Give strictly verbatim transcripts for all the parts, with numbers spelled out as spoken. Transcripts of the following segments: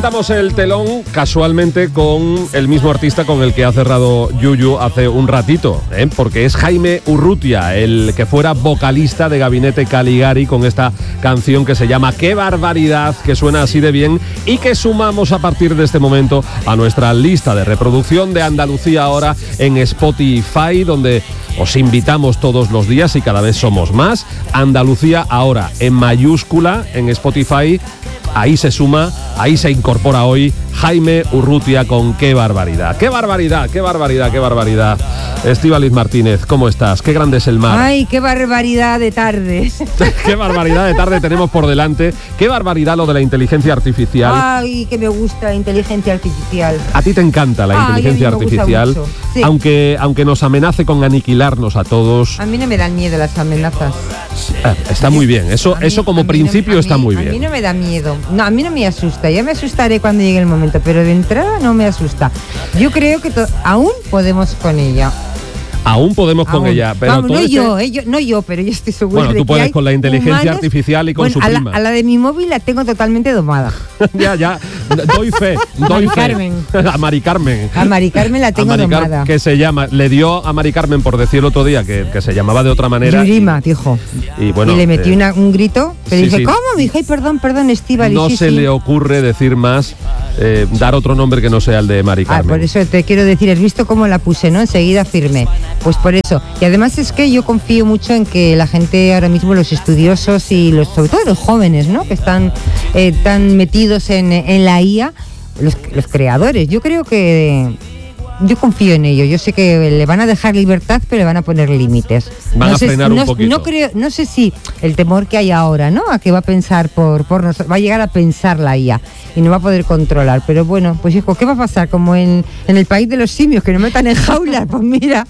levantamos el telón casualmente con el mismo artista con el que ha cerrado Yuyu hace un ratito, ¿eh? Porque es Jaime Urrutia, el que fuera vocalista de Gabinete Caligari, con esta canción que se llama Qué barbaridad, que suena así de bien y que sumamos a partir de este momento a nuestra lista de reproducción de Andalucía Ahora en Spotify, donde os invitamos todos los días y cada vez somos más. Andalucía Ahora en mayúscula en Spotify. Ahí se suma, ahí se incorpora hoy Jaime Urrutia con Qué barbaridad. ¡Qué barbaridad, qué barbaridad, qué barbaridad! Estíbaliz Martínez, ¿cómo estás? ¡Qué grande es el mar! ¡Ay, qué barbaridad de tardes! ¡Qué barbaridad de tarde tenemos por delante! ¡Qué barbaridad lo de la inteligencia artificial! ¡Ay, que me gusta la inteligencia artificial! A ti te encanta la Ay, inteligencia a mí me gusta artificial, mucho. Sí. aunque, aunque nos amenace con aniquilarnos a todos. A mí no me dan miedo las amenazas. Eh, está muy bien, eso, mí, eso como principio no, está mí, muy a bien. A mí no me da miedo, no, a mí no me asusta, ya me asustaré cuando llegue el momento, pero de entrada no me asusta. Yo creo que to- aún podemos con ella. Aún podemos con Aún. ella, pero Vamos, todo no este... yo, eh, yo, no yo, pero yo estoy segura Bueno, de tú que puedes hay con la inteligencia humanos, artificial y con bueno, su a la, prima. a la de mi móvil la tengo totalmente domada. ya, ya, doy fe, doy Mari fe. Carmen. A Mari Carmen. A Mari Carmen la tengo A Mari Car- domada. que se llama, le dio a Mari Carmen por decir el otro día que, que se llamaba de otra manera. Yurima, dijo. Y, y bueno, y le metí eh, una, un grito, pero sí, dije, sí. ¿cómo? Me dije, ay, perdón, perdón, Estíbaliz. no sí, se sí. le ocurre decir más, eh, dar otro nombre que no sea el de Mari Ah, Carmen. por eso te quiero decir, has visto cómo la puse, ¿no? Enseguida firme. Pues por eso. Y además es que yo confío mucho en que la gente ahora mismo, los estudiosos y los, sobre todo los jóvenes, ¿no? Que están eh, tan metidos en, en la I A, los, los creadores. Yo creo que yo confío en ello. Yo sé que le van a dejar libertad, pero le van a poner límites. Van no a sé, frenar un no, poquito. No creo, no sé si el temor que hay ahora, ¿no? A que va a pensar por, por nosotros, va a llegar a pensar la I A y no va a poder controlar. Pero bueno, pues hijo, ¿qué va a pasar? Como en, en el país de los simios, que nos metan en jaulas, pues mira.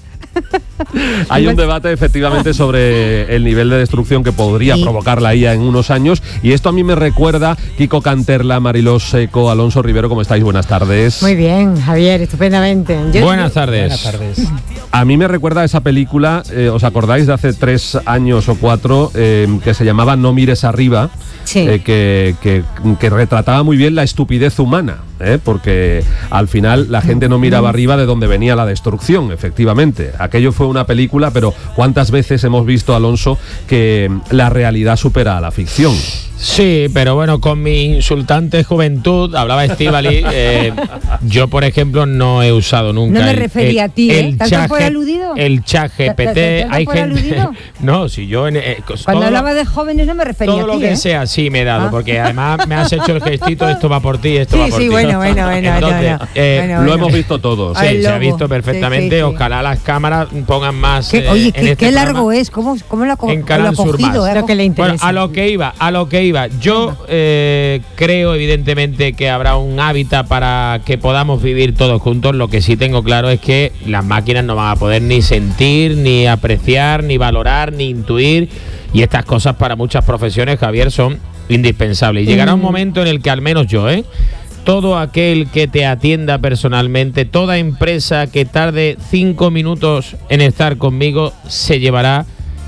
Hay un debate efectivamente sobre el nivel de destrucción que podría Sí. provocar la I A en unos años, y esto a mí me recuerda Kiko Canterla, Marilós Seco, Alonso Rivero. ¿Cómo estáis? Buenas tardes. Muy bien, Javier, estupendamente. Yo- Buenas tardes. Buenas tardes. A mí me recuerda a esa película, eh, ¿os acordáis? De hace tres años o cuatro, eh, que se llamaba No mires arriba, Sí. eh, que, que, que retrataba muy bien la estupidez humana, ¿eh? Porque al final la gente no miraba arriba de donde venía la destrucción, efectivamente. Aquello fue una película, pero ¿cuántas veces hemos visto, Alonso, que la realidad supera a la ficción? Sí, pero bueno, con mi insultante juventud, hablaba Estíbaliz, eh, yo por ejemplo no he usado nunca. No me el- refería el- a ti, ¿eh? el ¿Tanto chat por G- aludido? El chat G P ¿Tanto T, hay por gente. aludido? No, si yo en, eh, cos- Cuando todo lo- hablaba de jóvenes no me refería todo a lo ti, que ¿eh? sea, sí me he dado, Ah. porque además me has hecho el gestito, esto va por ti, esto Sí, va por sí, ti. bueno, bueno, bueno, Entonces, bueno, eh, bueno, Lo bueno. hemos visto todos. Sí, Ay, el se ha lobo. visto perfectamente. Sí, sí, sí. Ojalá las cámaras pongan más. ¿Qué- eh, oye, en qué, este qué largo programa. es, ¿cómo, cómo lo ha co- En lo ha Canal Sur cogido? Más. eh? Lo que le Bueno, interesa. a lo que iba, a lo que iba. Yo eh, creo evidentemente que habrá un hábitat para que podamos vivir todos juntos. Lo que sí tengo claro es que las máquinas no van a poder ni sentir, ni apreciar, ni valorar, ni intuir. Y estas cosas para muchas profesiones, Javier, son indispensables. Y llegará un momento en el que al menos yo, ¿eh? todo aquel que te atienda personalmente, toda empresa que tarde cinco minutos en estar conmigo, se llevará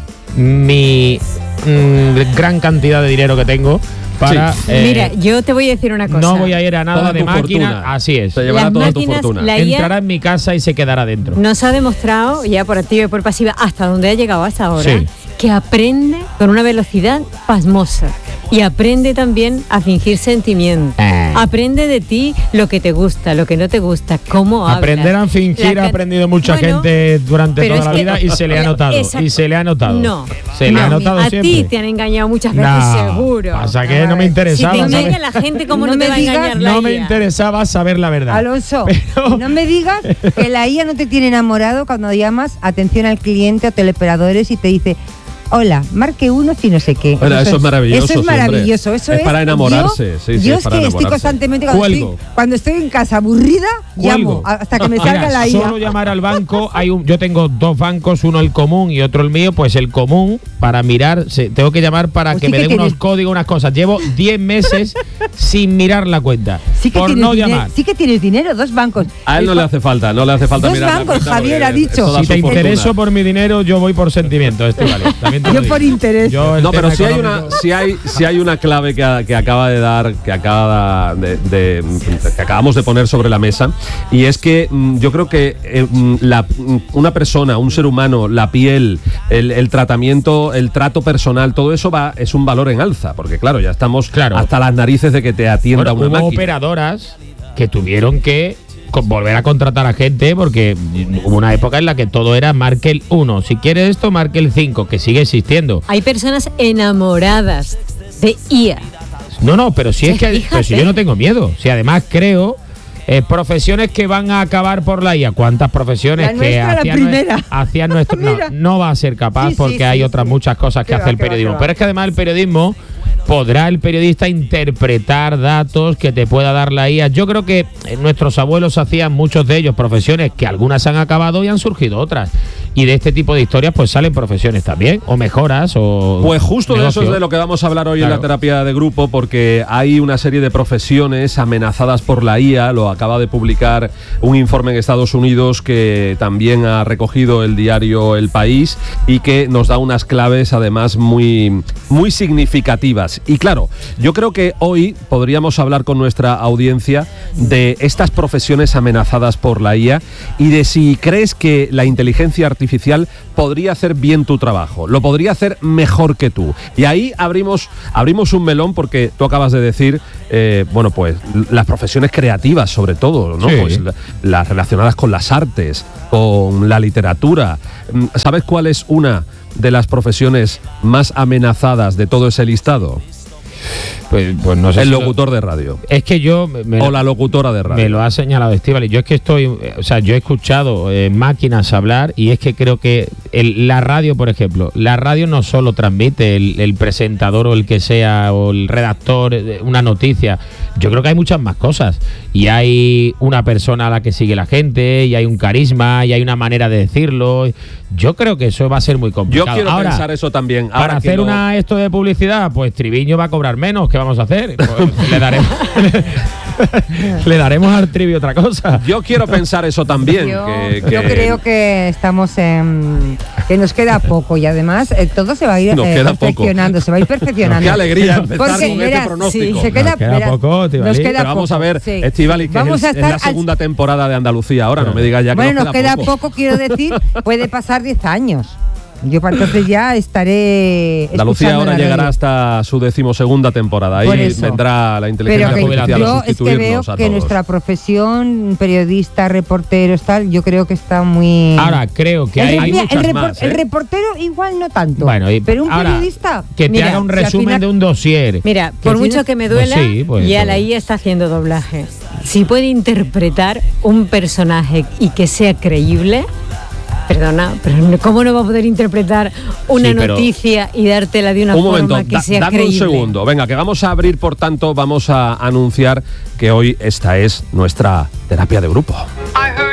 mi mm, gran cantidad de dinero que tengo para... Sí. eh, Mira, yo te voy a decir una cosa. no voy a ir a nada Toda de tu máquina, fortuna. así es. Se llevará Las toda tu máquinas, fortuna. la- I A Entrará en mi casa y se quedará dentro. Nos ha demostrado, ya por activa y por pasiva, hasta donde ha llegado hasta ahora, Sí. que aprende con una velocidad pasmosa. Y aprende también a fingir sentimientos. Eh. Aprende de ti lo que te gusta, lo que no te gusta, cómo hablas. Aprender a fingir La ha can- aprendido mucha Bueno, gente durante pero toda es la que- vida y se le ha la- notado. exacto. Y se le ha notado. No. Se le ha No, notado a siempre. ti te han engañado muchas veces, No, seguro. pasa que no me Si interesaba. Si te ¿sabes? engaña la gente, ¿cómo no, No te me va a digas, engañar la No me I A? interesaba saber la verdad. Alonso, Pero- no me digas que la I A no te tiene enamorado cuando llamas atención al cliente o teleoperadores y te dice: hola, marque uno si no sé qué. Bueno, eso es maravilloso, Eso es siempre. maravilloso. Eso Es es, para enamorarse, Yo, sí, sí, yo es es para que estoy enamorarse. constantemente, cuando Cuelgo. estoy, cuando estoy en casa aburrida, llamo Cuelgo. a- hasta que me salga Mira, la I A. solo llamar al banco, hay un, yo tengo dos bancos, uno el común y otro el mío, pues el común, para mirar, se- tengo que llamar para Pues que sí me que den tienes- unos códigos, unas cosas. Llevo diez meses sin mirar la cuenta. sí que por tienes no dinero, llamar. sí que tienes dinero, dos bancos. A él no El le fa- hace falta, no le hace falta Dos mirar la bancos, cuenta Javier porque ha dicho. es toda Si te su fortuna. intereso por mi dinero, yo voy por sentimiento, Estíbaliz. También te lo Yo digo. por interés. Yo el No, pero tema si hay una, económico- si hay, si hay una clave que, a- que acaba de dar, que acaba de, de- que acabamos de poner sobre la mesa, y es que mm, yo creo que eh, mm, la, mm, una persona, un ser humano, la piel, el, el tratamiento, el trato personal, todo eso va, es un valor en alza, porque claro, ya estamos Claro. hasta las narices de que te atienda Bueno, una hubo máquina. operadoras que tuvieron que co- volver a contratar a gente porque hubo una época en la que todo era marque el uno. Si quieres esto, marque el cinco, que sigue existiendo. Hay personas enamoradas de I A. No, no, pero si es Sí, que fíjate. pero si yo no tengo miedo. Si además creo eh, profesiones que van a acabar por la I A. ¿Cuántas profesiones La que nuestra, la hacían, primera. nue- hacían nuestro no, Mira. no va a ser capaz Sí, sí, porque sí, hay sí. otras muchas cosas que Qué hace va, el qué va, periodismo. qué va. Pero es que además el periodismo podrá el periodista interpretar datos que te pueda dar la I A. Yo creo que eh, nuestros abuelos hacían, muchos de ellos, profesiones que algunas han acabado y han surgido otras. Y de este tipo de historias pues salen profesiones también, o mejoras, o Pues justo de eso negocios. es de lo que vamos a hablar hoy en Claro. la terapia de grupo, porque hay una serie de profesiones amenazadas por la I A. Lo acaba de publicar un informe en Estados Unidos que también ha recogido el diario El País y que nos da unas claves además muy, muy significativas. Y claro, yo creo que hoy podríamos hablar con nuestra audiencia de estas profesiones amenazadas por la I A y de si crees que la inteligencia artificial podría hacer bien tu trabajo, lo podría hacer mejor que tú. Y ahí abrimos, abrimos un melón porque tú acabas de decir, eh, bueno, pues las profesiones creativas sobre todo, ¿no? Sí. Pues la- las relacionadas con las artes, con la literatura. Mm, ¿Sabes cuál es una de las profesiones más amenazadas de todo ese listado? Pues, pues no sé El si lo- locutor de radio. Es que yo me, me- O la locutora de radio. me lo ha señalado Estíbaliz. Yo es que estoy, eh, o sea, yo he escuchado eh, máquinas hablar y es que creo que el- la radio, por ejemplo, la radio no solo transmite el, el presentador o el que sea o el redactor eh, una noticia. Yo creo que hay muchas más cosas y hay una persona a la que sigue la gente y hay un carisma y hay una manera de decirlo. Yo creo que eso va a ser muy Yo complicado. quiero Ahora, pensar eso también. para Ahora que hacer lo- una esto de publicidad, pues Triviño va a cobrar menos. ¿Qué vamos a hacer? Pues le daremos le daremos al Trivi otra cosa. Yo quiero pensar eso también. Yo, que- yo que- creo que estamos en, que nos queda poco y además eh, todo se va a ir Nos eh, queda poco. perfeccionando, se va a ir perfeccionando. Qué alegría empezar Porque, con verás, este pronóstico. sí, se queda, Nos queda verás, poco, Estíbaliz. nos queda Pero vamos poco, a ver, sí. Estíbaliz, que Vamos es, a es estar la al- segunda temporada de Andalucía. Ahora no me digas ya que Bueno, nos nos queda poco, quiero decir, puede pasar diez años. Yo para entonces ya estaré. Andalucía escuchando ahora la llegará radio. hasta su decimosegunda temporada. Ahí Por eso. vendrá la inteligencia Pero que artificial a yo es que veo sustituirnos a que todos. nuestra profesión, periodistas, reporteros, tal, yo creo que está muy. Ahora creo que el, hay, re- hay mira, muchas el repor- más, ¿eh? el reportero igual no tanto. Bueno, y pero un ahora, periodista. que te mira, haga un si al resumen final- de un dossier. Mira, Que por tiene- mucho que me Pues duela, sí, pues, ya pues. la I A está haciendo doblaje. Si puede interpretar un personaje y que sea creíble, perdona, pero ¿cómo no va a poder interpretar una Sí, pero- noticia y dártela de una Un forma momento, que da- sea dame creíble? un segundo. Venga, que vamos a abrir, por tanto, vamos a anunciar que hoy esta es nuestra terapia de grupo.